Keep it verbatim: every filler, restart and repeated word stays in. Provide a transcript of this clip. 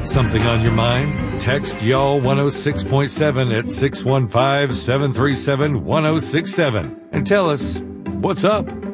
Got something on your mind? Text Y'all one oh six point seven at six one five, seven three seven, one oh six seven and tell us what's up.